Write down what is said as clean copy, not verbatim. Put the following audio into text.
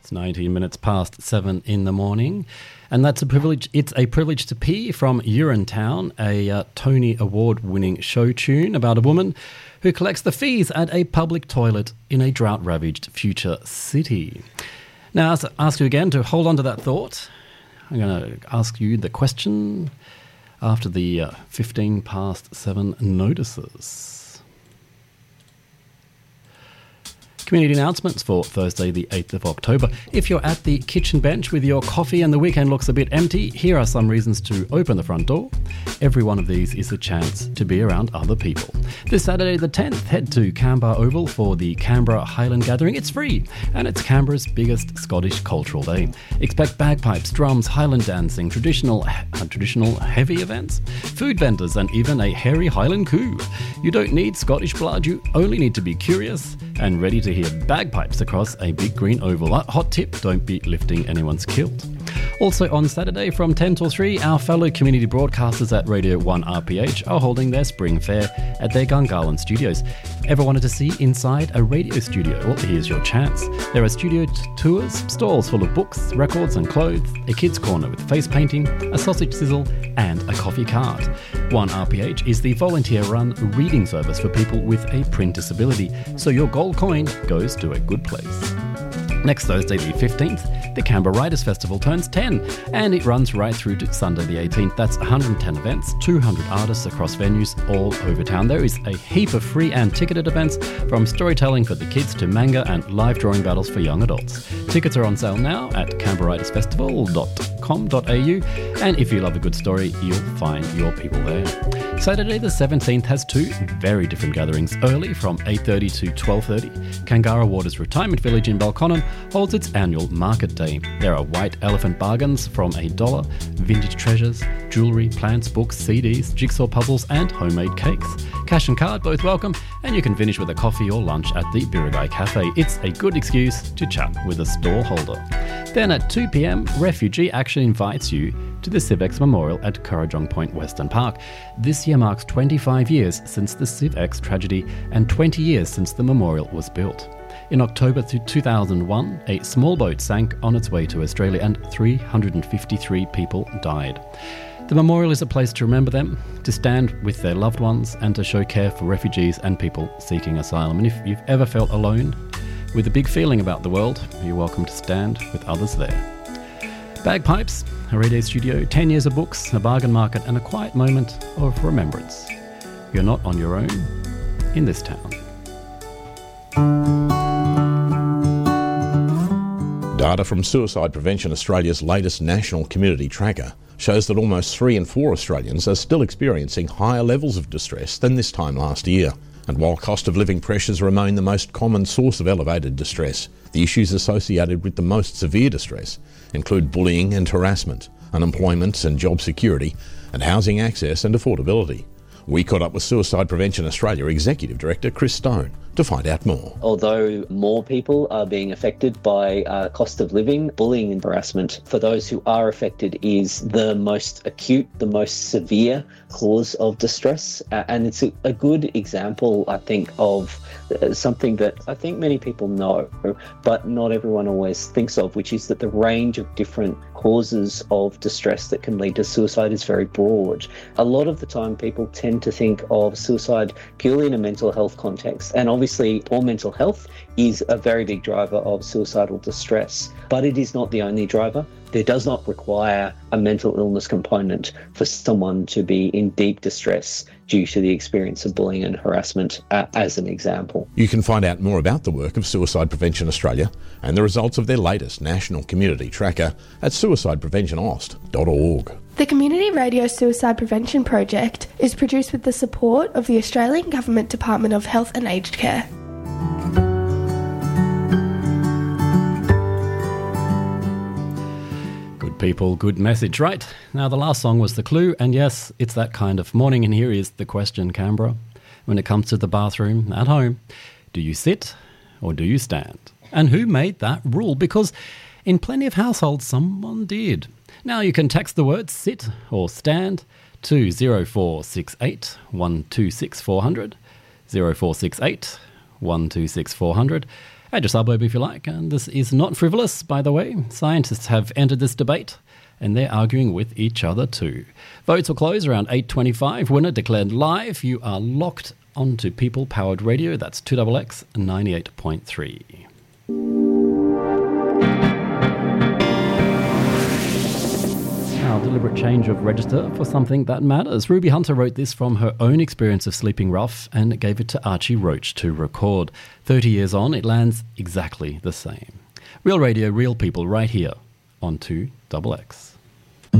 It's 19 minutes past 7 in the morning, and that's a privilege. It's a privilege to pee from Urinetown, a Tony Award-winning show tune about a woman who collects the fees at a public toilet in a drought-ravaged future city. Now, I'll ask you again to hold on to that thought. I'm going to ask you the question after the 15 past 7 notices. Community announcements for Thursday the 8th of October. If you're at the kitchen bench with your coffee and the weekend looks a bit empty, here are some reasons to open the front door. Every one of these is a chance to be around other people. This Saturday the 10th, head to Canberra Oval for the Canberra Highland Gathering. It's free, and it's Canberra's biggest Scottish cultural day. Expect bagpipes, drums, Highland dancing, traditional heavy events, food vendors, and even a hairy Highland coup. You don't need Scottish blood, you only need to be curious and ready to hear bagpipes across a big green oval. Hot tip, don't be lifting anyone's kilt. Also on Saturday from 10 till 3, our fellow community broadcasters at Radio 1 RPH are holding their spring fair at their Gungahlin studios. Ever wanted to see inside a radio studio? Well, here's your chance. There are studio tours, stalls full of books, records and clothes, a kids' corner with face painting, a sausage sizzle and a coffee cart. 1RPH is the volunteer-run reading service for people with a print disability, so your gold coin goes to a good place. Next Thursday the 15th, the Canberra Writers Festival turns 10, and it runs right through to Sunday the 18th. That's 110 events, 200 artists across venues all over town. There is a heap of free and ticketed events, from storytelling for the kids to manga and live drawing battles for young adults. Tickets are on sale now at canberrawritersfestival.com.au, and if you love a good story, you'll find your people there. Saturday the 17th has two very different gatherings. Early from 8:30 to 12:30, Kangara Waters Retirement Village in Belconnen holds its annual market day. There are white elephant bargains from $1, vintage treasures, jewellery, plants, books, CDs, jigsaw puzzles and homemade cakes. Cash and card both welcome, and you can finish with a coffee or lunch at the Birragai Cafe. It's a good excuse to chat with a stall holder. Then at 2 p.m, Refugee Action invites you to the CivX Memorial at Currajong Point Western Park. This year marks 25 years since the CivX tragedy and 20 years since the memorial was built. In October 2001, a small boat sank on its way to Australia and 353 people died. The memorial is a place to remember them, to stand with their loved ones, and to show care for refugees and people seeking asylum. And if you've ever felt alone with a big feeling about the world, you're welcome to stand with others there. Bagpipes, a radio studio, 10 years of books, a bargain market, and a quiet moment of remembrance. You're not on your own in this town. Data from Suicide Prevention Australia's latest national community tracker shows that almost 3 in 4 Australians are still experiencing higher levels of distress than this time last year. And while cost of living pressures remain the most common source of elevated distress, the issues associated with the most severe distress include bullying and harassment, unemployment and job security, and housing access and affordability. We caught up with Suicide Prevention Australia Executive Director Chris Stone to find out more. Although more people are being affected by cost of living, bullying and harassment for those who are affected is the most acute, the most severe cause of distress. And it's a good example, I think, of something that I think many people know, but not everyone always thinks of, which is that the range of different causes of distress that can lead to suicide is very broad. A lot of the time people tend to think of suicide purely in a mental health context, and obviously poor mental health is a very big driver of suicidal distress, but it is not the only driver. There does not require a mental illness component for someone to be in deep distress due to the experience of bullying and harassment, as an example. You can find out more about the work of Suicide Prevention Australia and the results of their latest national community tracker at suicidepreventionaust.org. The Community Radio Suicide Prevention Project is produced with the support of the Australian Government Department of Health and Aged Care. Good people, good message. Right, now the last song was The Clue, and yes, it's that kind of morning, and here is the question, Canberra. When it comes to the bathroom at home, do you sit or do you stand? And who made that rule? Because in plenty of households, someone did. Now you can text the words sit or stand to 0468 126 400, 0468 126 400. Add your suburb if you like. And this is not frivolous, by the way. Scientists have entered this debate, and they're arguing with each other too. Votes will close around 8:25. Winner declared live. You are locked onto People Powered Radio. That's 2XX 98.3. Now, deliberate change of register for something that matters. Ruby Hunter wrote this from her own experience of sleeping rough and gave it to Archie Roach to record. 30 years on, it lands exactly the same. Real radio, real people, right here on 2XX.